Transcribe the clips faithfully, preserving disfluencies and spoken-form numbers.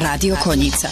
Radio Konjica.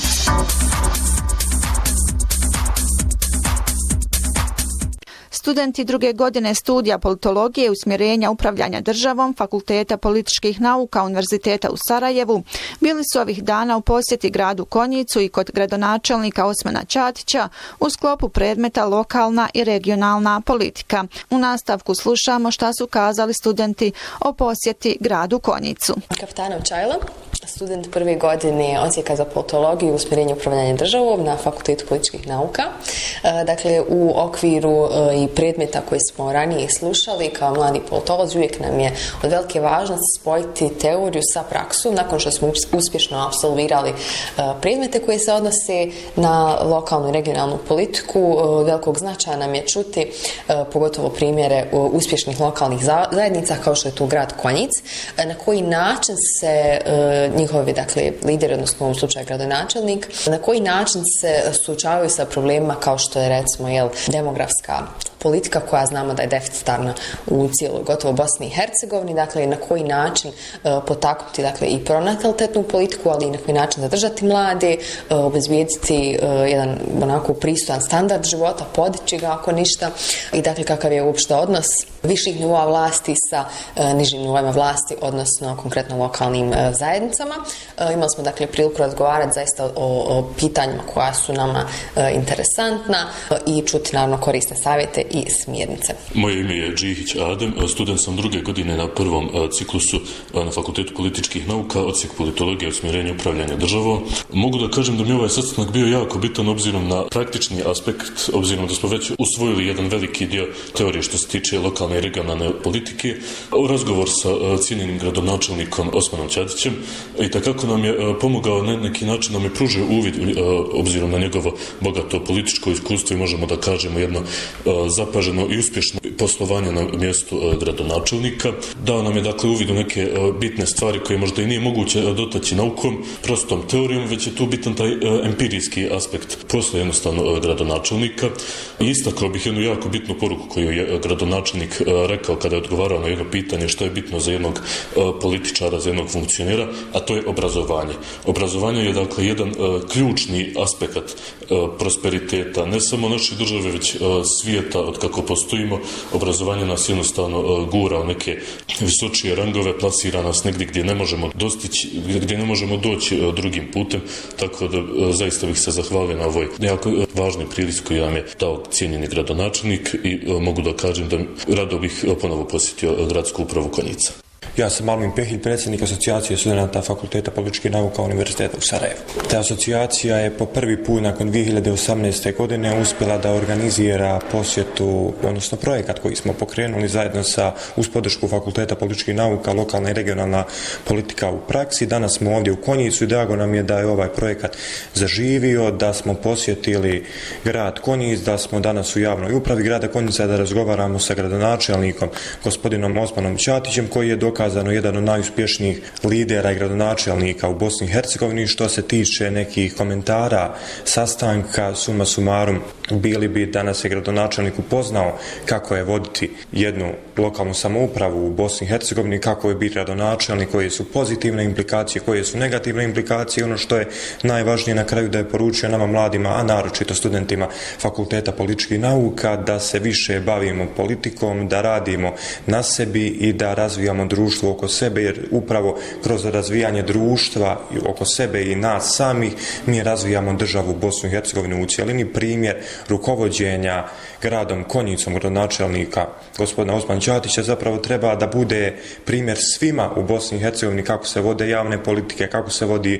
Studenti druge godine studija politologije usmjerenja upravljanja državom Fakulteta političkih nauka Univerziteta u Sarajevu bili su ovih dana u posjeti gradu Konjicu i kod gradonačelnika Osmana Ćatića u sklopu predmeta lokalna i regionalna politika. U nastavku slušamo šta su kazali studenti o posjeti gradu Konjicu. Kapitanov Čajla, student prve godine odsjeka za politologiju i usmjerenje upravljanja državom na Fakultetu političkih nauka. Dakle, u okviru i predmeta koje smo ranije slušali kao mladi politolozi, uvijek nam je od velike važnosti spojiti teoriju sa praksom. Nakon što smo uspješno apsolvirali predmete koje se odnose na lokalnu i regionalnu politiku, velikog značaja nam je čuti pogotovo primjere uspješnih lokalnih zajednica kao što je tu grad Konjic, na koji način se njihovi, dakle, lideri, odnosno u ovom slučaju gradonačelnik, na koji način se suočavaju sa problemima kao što je, recimo, jel, demografska politika koja znamo da je deficitarna u cijeloj gotovo Bosni i Hercegovini, dakle na koji način uh, potaknuti, dakle, i pronatalitetnu politiku, ali i na koji način zadržati mlade, uh, obezbijediti uh, jedan onako pristojan standard života, podići ga ako ništa, i dakle kakav je uopšte odnos viših nivoa vlasti sa uh, nižim nivoima vlasti, odnosno konkretno lokalnim uh, zajednicama. Uh, imali smo, dakle, priliku razgovarati zaista o, o pitanjima koja su nama uh, interesantna uh, i čuti naravno korisne savjete i smjernice. Moje ime je Džihić Adem, student sam druge godine na prvom ciklusu na Fakultetu političkih nauka, odsjek politologije i usmjerenja upravljanja državom. Mogu da kažem da mi ovaj sastanak bio jako bitan obzirom na praktični aspekt, obzirom da smo već usvojili jedan veliki dio teorije što se tiče lokalne i regionalne politike. Razgovor sa cijenjenim gradonačelnikom Osmanom Ćatićem i takako nam je pomogao na neki način, nam je pružio uvid obzirom na njegovo bogato političko iskustvo i možemo da kažemo jedno zapaženo i uspješno poslovanje na mjestu gradonačelnika. Dao nam je, dakle, uvid u neke bitne stvari koje možda i nije moguće dotaći naukom, prostom teorijom, već je tu bitan taj empirijski aspekt posla jednostavno gradonačelnika. I istakao bih jednu jako bitnu poruku koju je gradonačelnik rekao kada je odgovarao na jedno pitanje što je bitno za jednog političara, za jednog funkcionera, a to je obrazovanje. Obrazovanje je, dakle, jedan ključni aspekt prosperiteta ne samo naše države, već svijeta od kako postojimo. Obrazovanje nas jednostavno gura u neke visočije rangove, plasira nas negdje gdje ne možemo dostići, gdje ne možemo doći drugim putem, tako da zaista bih se zahvalio na ovoj jako važnoj prilici koju nam je dao cijenjeni gradonačelnik i mogu da kažem da rado bih ponovo posjetio gradsku upravu Konjica. Ja sam Almin Pehilj, predsjednik asocijacije studenta Fakulteta političkih nauka Univerziteta u Sarajevu. Ta asocijacija je po prvi put nakon dvije hiljade osamnaeste. godine uspjela da organizira posjetu, odnosno projekat koji smo pokrenuli zajedno sa uz podršku Fakulteta političkih nauka, lokalna i regionalna politika u praksi. Danas smo ovdje u Konjicu i drago nam je da je ovaj projekat zaživio, da smo posjetili grad Konjic, da smo danas u javnoj upravi grada Konjica, da razgovaramo sa gradonačelnikom gospodinom Osmanom Ćatićem, koji je dokazano jedan od najuspješnijih lidera i gradonačelnika u Bosni i Hercegovini. Što se tiče nekih komentara sastanka, suma sumarum, bili bi da nas je gradonačelnik upoznao kako je voditi jednu lokalnu samoupravu u Bosni i Hercegovini, kako je biti gradonačelnik, koje su pozitivne implikacije, koje su negativne implikacije. Ono što je najvažnije na kraju da je poručio nama mladima, a naročito studentima Fakulteta političkih nauka, da se više bavimo politikom, da radimo na sebi i da razvijamo društvo oko sebe, jer upravo kroz razvijanje društva oko sebe i nas samih mi razvijamo državu Bosnu i Hercegovinu u cijelini. Primjer rukovođenja gradom Konjicom gradonačelnika gospodina Osmana Ćatića zapravo treba da bude primjer svima u Bosni i Hercegovini kako se vode javne politike, kako se vodi